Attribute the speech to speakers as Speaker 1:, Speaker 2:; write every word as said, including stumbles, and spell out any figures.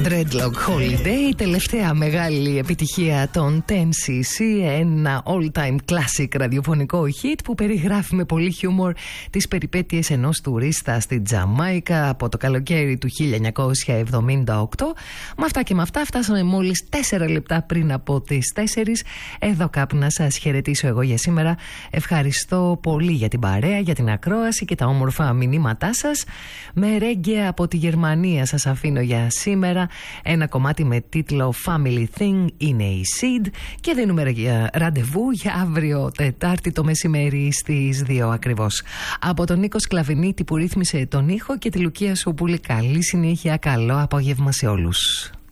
Speaker 1: Dreadlock Holiday, η τελευταία μεγάλη επιτυχία των ten σι σι, ένα all-time classic ραδιοφωνικό hit που περιγράφει με πολύ χιούμορ τις περιπέτειες ενός τουρίστα στη Τζαμάικα από το καλοκαίρι του χίλια εννιακόσια εβδομήντα οκτώ. Με αυτά και με αυτά φτάσαμε μόλις τέσσερα λεπτά πριν από τις τέσσερις. Εδώ κάπου να σας χαιρετήσω εγώ για σήμερα. Ευχαριστώ πολύ για την παρέα, για την ακρόαση και τα όμορφα μηνύματά σας. Με ρέγγε από τη Γερμανία σας αφήνω για σήμερα. Ένα κομμάτι με τίτλο Family Thing είναι η Seed και δίνουμε ραντεβού για αύριο Τετάρτη το μεσημέρι στις δύο ακριβώς. Από τον Νίκο Σκλαβινίτη που ρύθμισε τον ήχο και τη Λουκία Σουπούλη, καλή συνέχεια, καλό απόγευμα σε όλους.